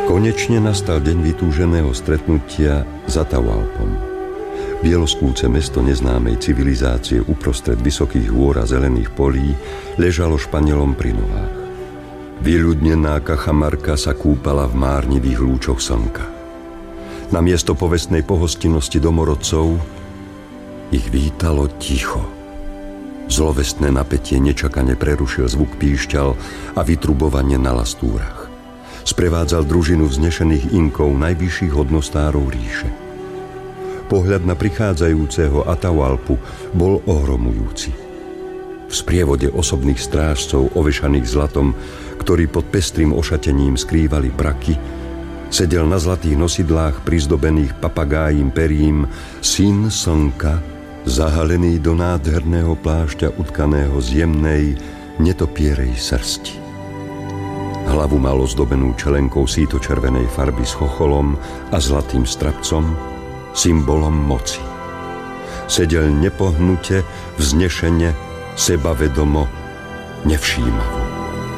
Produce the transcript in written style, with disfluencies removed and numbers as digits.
Konečne nastal deň vytúženého stretnutia za Atahualpom. Bieloskúce mesto neznámej civilizácie uprostred vysokých hôr a zelených polí ležalo Španielom pri nohách. Vyľudnená Cajamarca sa kúpala v márnivých lúčoch slnka. Namiesto povestnej pohostinnosti domorodcov ich vítalo ticho. Zlovestné napätie nečakane prerušil zvuk píšťal a vytrubovanie na lastúrach. Sprevádzal družinu vznešených Inkov, najvyšších hodnostárov ríše. Pohľad na prichádzajúceho Atahualpu bol ohromujúci. V sprievode osobných strážcov ovešaných zlatom, ktorí pod pestrým ošatením skrývali braky, sedel na zlatých nosidlách prizdobených papagájím perím syn slnka, zahalený do nádherného plášťa utkaného z jemnej, netopierej srsti. Hlavu mal ozdobenú čelenkou sítočervenej farby s chocholom a zlatým strapcom, symbolom moci. Sedel nepohnute, vznešene, sebavedomo, nevšímavo.